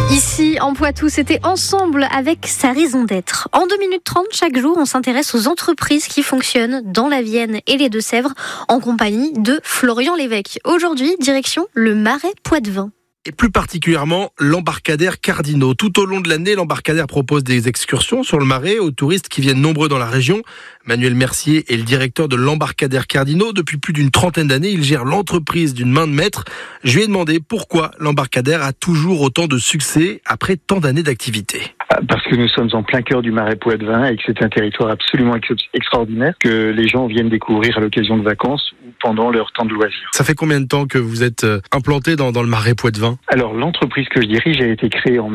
Ici, en Poitou, c'était Ensemble avec sa raison d'être. En 2 minutes 30, chaque jour, on s'intéresse aux entreprises qui fonctionnent dans la Vienne et les Deux-Sèvres en compagnie de Florian Lévesque. Aujourd'hui, direction le Marais Poitevin. Et plus particulièrement l'embarcadère Cardino. Tout au long de l'année, l'embarcadère propose des excursions sur le Marais aux touristes qui viennent nombreux dans la région. Manuel Mercier est le directeur de l'embarcadère Cardino. Depuis plus d'une trentaine d'années, il gère l'entreprise d'une main de maître. Je lui ai demandé pourquoi l'embarcadère a toujours autant de succès après tant d'années d'activité. Parce que nous sommes en plein cœur du Marais Poitevin et que c'est un territoire absolument extraordinaire que les gens viennent découvrir à l'occasion de vacances ou pendant leur temps de loisirs. Ça fait combien de temps que vous êtes implanté dans le Marais Poitevin ? Alors, l'entreprise que je dirige a été créée en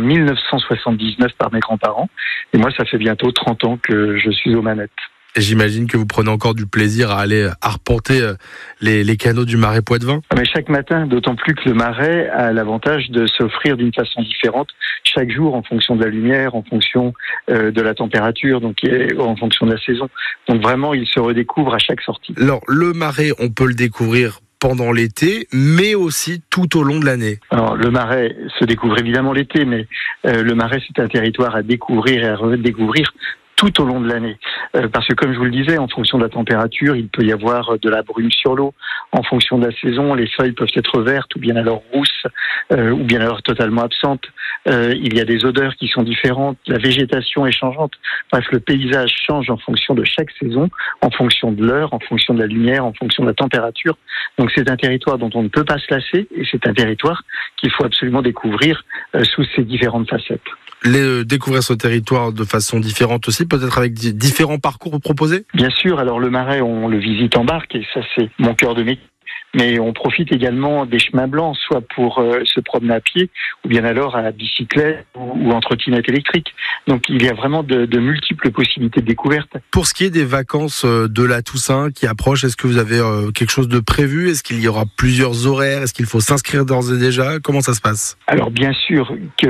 1979 par mes grands-parents. Et moi, ça fait bientôt 30 ans que je suis aux manettes. Et j'imagine que vous prenez encore du plaisir à aller arpenter les canaux du Marais Poitevin. Mais chaque matin, d'autant plus que le Marais a l'avantage de s'offrir d'une façon différente chaque jour en fonction de la lumière, en fonction de la température, donc en fonction de la saison. Donc vraiment, il se redécouvre à chaque sortie. Alors, le Marais, on peut le découvrir pendant l'été, mais aussi tout au long de l'année. Alors, le Marais se découvre évidemment l'été, mais le Marais, c'est un territoire à découvrir et à redécouvrir tout au long de l'année. Parce que comme je vous le disais, en fonction de la température, il peut y avoir de la brume sur l'eau. En fonction de la saison, les feuilles peuvent être vertes ou bien alors rousses, ou bien alors totalement absentes. Il y a des odeurs qui sont différentes, la végétation est changeante. Bref, le paysage change en fonction de chaque saison, en fonction de l'heure, en fonction de la lumière, en fonction de la température. Donc c'est un territoire dont on ne peut pas se lasser et c'est un territoire qu'il faut absolument découvrir sous ses différentes facettes. Découvrir ce territoire de façon différente aussi, peut-être avec différents parcours proposés ? Bien sûr, alors le Marais, on le visite en barque et ça c'est mon cœur de métier. Mais on profite également des chemins blancs, soit pour se promener à pied, ou bien alors à bicyclette ou en trottinette électrique. Donc il y a vraiment de multiples possibilités de découverte. Pour ce qui est des vacances de la Toussaint qui approchent, est-ce que vous avez quelque chose de prévu ? Est-ce qu'il y aura plusieurs horaires ? Est-ce qu'il faut s'inscrire d'ores et déjà ? Comment ça se passe ? Alors bien sûr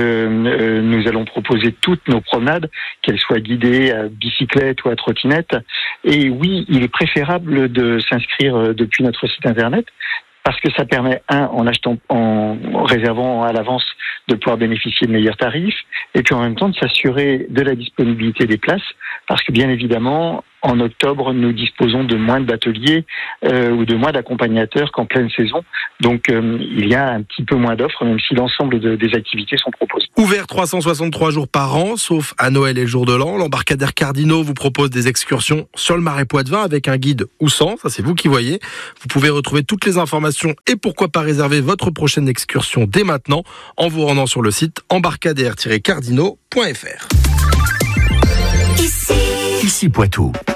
que nous allons proposer toutes nos promenades, qu'elles soient guidées à bicyclette ou à trottinette. Et oui, il est préférable de s'inscrire depuis notre site internet, parce que ça permet, en réservant à l'avance, de pouvoir bénéficier de meilleurs tarifs, et puis en même temps de s'assurer de la disponibilité des places, parce que bien évidemment, en octobre, nous disposons de moins d'ateliers ou de moins d'accompagnateurs qu'en pleine saison. Donc il y a un petit peu moins d'offres, même si l'ensemble des activités sont proposées. Ouvert 363 jours par an, sauf à Noël et le jour de l'an, l'embarcadère Cardino vous propose des excursions sur le Marais Poitevin avec un guide ou sans, ça c'est vous qui voyez. Vous pouvez retrouver toutes les informations et pourquoi pas réserver votre prochaine excursion dès maintenant en vous rendant sur le site embarcadère-cardino.fr. Ici Poitou.